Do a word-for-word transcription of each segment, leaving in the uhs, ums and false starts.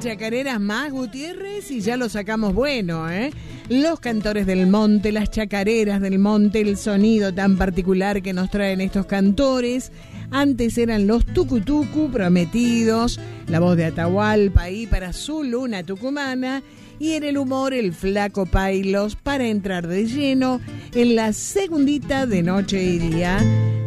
chacareras más, Gutiérrez, y ya lo sacamos bueno, ¿eh? Los cantores del monte, las chacareras del monte, el sonido tan particular que nos traen estos cantores. Antes eran los tucutucu prometidos, la voz de Atahualpa ahí para su luna tucumana, y en el humor el flaco Pailos para entrar de lleno en la segundita de Noche y Día.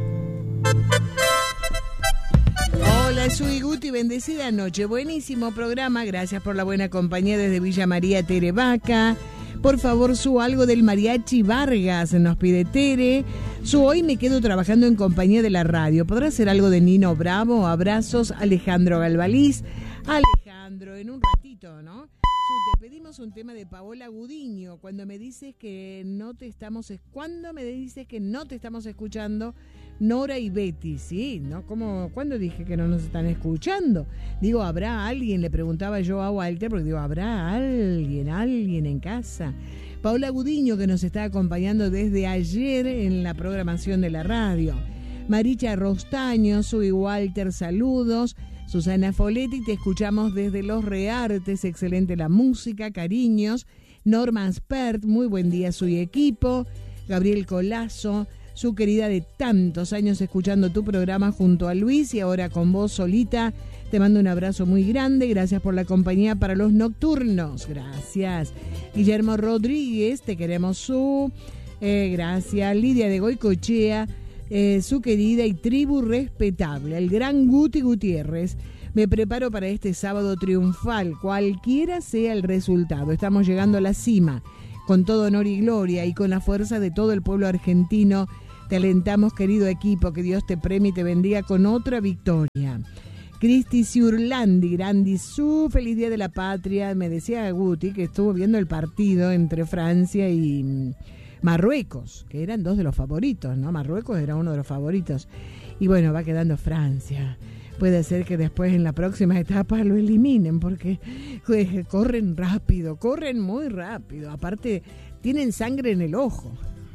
Hola, soy Guti, bendecida noche, buenísimo programa, gracias por la buena compañía desde Villa María Terevaca. Por favor, su algo del mariachi Vargas, nos pide Tere. Su hoy me quedo trabajando en compañía de la radio. ¿Podrá ser algo de Nino Bravo? Abrazos, Alejandro Galvaliz. Alejandro, en un ratito, ¿no? Su, te pedimos un tema de Paola Gudiño. Cuando me dices que no te estamos, cuando me dices que no te estamos escuchando, Nora y Betty, sí, ¿no? ¿Cómo, ¿Cuándo dije que no nos están escuchando? Digo, ¿habrá alguien? Le preguntaba yo a Walter, porque digo, ¿habrá alguien, alguien en casa? Paola Gudiño, que nos está acompañando desde ayer en la programación de la radio. Maricha Rostaño, soy Walter, saludos. Susana Foletti, te escuchamos desde Los Reartes, excelente la música, cariños. Norma Spert, muy buen día, soy equipo. Gabriel Colazo, su querida de tantos años escuchando tu programa junto a Luis y ahora con vos solita. Te mando un abrazo muy grande, gracias por la compañía para los nocturnos, gracias. Guillermo Rodríguez, te queremos su, eh, gracias. Lidia de Goicochea, eh, su querida y tribu respetable, el gran Guti Gutiérrez. Me preparo para este sábado triunfal, cualquiera sea el resultado. Estamos llegando a la cima, con todo honor y gloria y con la fuerza de todo el pueblo argentino. Te alentamos, querido equipo, que Dios te premie y te bendiga con otra victoria. Cristi Ciurlandi, Grandi, su feliz día de la patria. Me decía Guti que estuvo viendo el partido entre Francia y Marruecos, que eran dos de los favoritos, ¿no? Marruecos era uno de los favoritos. Y bueno, va quedando Francia. Puede ser que después en la próxima etapa lo eliminen porque pues, corren rápido, corren muy rápido. Aparte, tienen sangre en el ojo.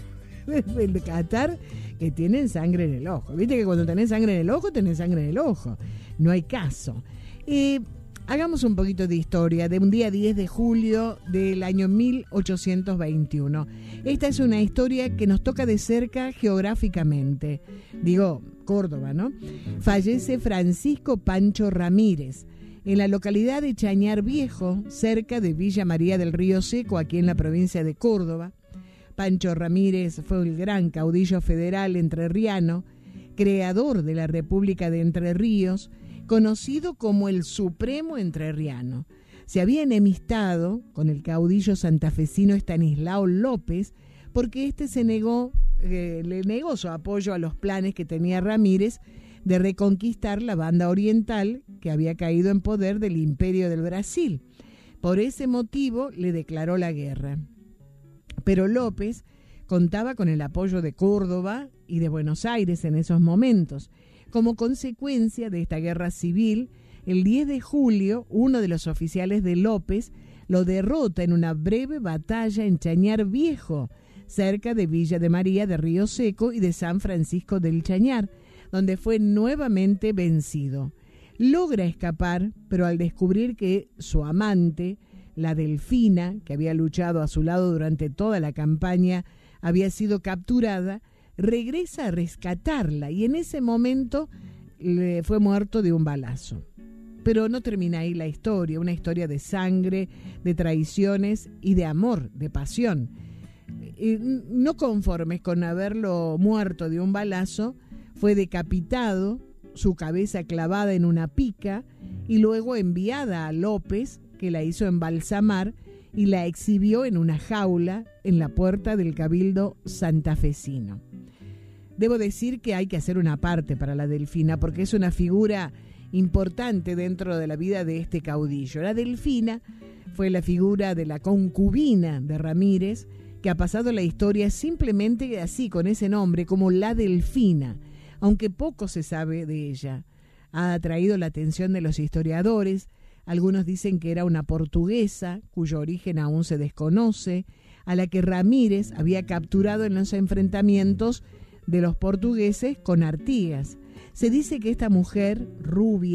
El de Qatar, que tienen sangre en el ojo. Viste que cuando tenés sangre en el ojo, tenés sangre en el ojo. No hay caso. Eh, hagamos un poquito de historia de un día diez de julio del año mil ochocientos veintiuno. Esta es una historia que nos toca de cerca geográficamente. Digo, Córdoba, ¿no? Fallece Francisco Pancho Ramírez en la localidad de Chañar Viejo, cerca de Villa María del Río Seco, aquí en la provincia de Córdoba. Pancho Ramírez fue el gran caudillo federal entrerriano, creador de la República de Entre Ríos, conocido como el Supremo Entrerriano. Se había enemistado con el caudillo santafesino Estanislao López porque éste se negó, eh, le negó su apoyo a los planes que tenía Ramírez de reconquistar la banda oriental que había caído en poder del Imperio del Brasil. Por ese motivo le declaró la guerra. Pero López contaba con el apoyo de Córdoba y de Buenos Aires en esos momentos. Como consecuencia de esta guerra civil, el diez de julio, uno de los oficiales de López lo derrota en una breve batalla en Chañar Viejo, cerca de Villa de María de Río Seco y de San Francisco del Chañar, donde fue nuevamente vencido. Logra escapar, pero al descubrir que su amante, la Delfina, que había luchado a su lado durante toda la campaña, había sido capturada, regresa a rescatarla y en ese momento le fue muerto de un balazo. Pero no termina ahí la historia, una historia de sangre, de traiciones y de amor, de pasión. No conformes con haberlo muerto de un balazo, fue decapitado, su cabeza clavada en una pica y luego enviada a López, que la hizo embalsamar y la exhibió en una jaula en la puerta del Cabildo santafesino. Debo decir que hay que hacer una parte para la Delfina porque es una figura importante dentro de la vida de este caudillo. La Delfina fue la figura de la concubina de Ramírez que ha pasado la historia simplemente así, con ese nombre, como la Delfina, aunque poco se sabe de ella. Ha atraído la atención de los historiadores. Algunos dicen que era una portuguesa, cuyo origen aún se desconoce, a la que Ramírez había capturado en los enfrentamientos de los portugueses con Artigas. Se dice que esta mujer, rubia,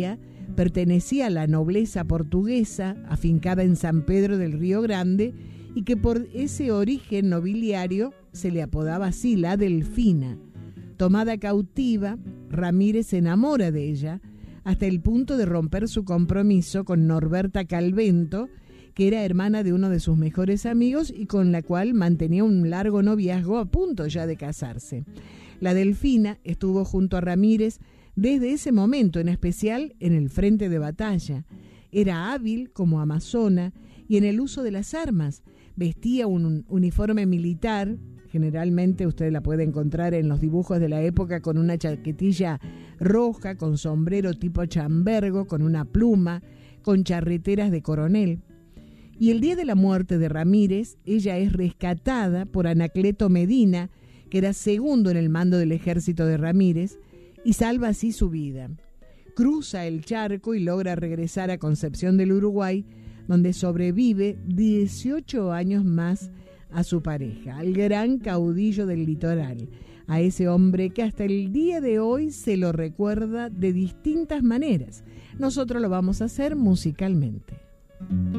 pertenecía a la nobleza portuguesa, afincada en San Pedro del Río Grande, y que por ese origen nobiliario se le apodaba así, la Delfina. Tomada cautiva, Ramírez se enamora de ella, hasta el punto de romper su compromiso con Norberta Calvento, que era hermana de uno de sus mejores amigos y con la cual mantenía un largo noviazgo a punto ya de casarse. La Delfina estuvo junto a Ramírez desde ese momento, en especial en el frente de batalla. Era hábil como amazona y en el uso de las armas. Vestía un uniforme militar, generalmente usted la puede encontrar en los dibujos de la época, con una chaquetilla roja, con sombrero tipo chambergo, con una pluma, con charreteras de coronel. Y el día de la muerte de Ramírez, ella es rescatada por Anacleto Medina, que era segundo en el mando del ejército de Ramírez, y salva así su vida. Cruza el charco y logra regresar a Concepción del Uruguay, donde sobrevive dieciocho años más a su pareja, al gran caudillo del litoral, a ese hombre que hasta el día de hoy se lo recuerda de distintas maneras. Nosotros lo vamos a hacer musicalmente.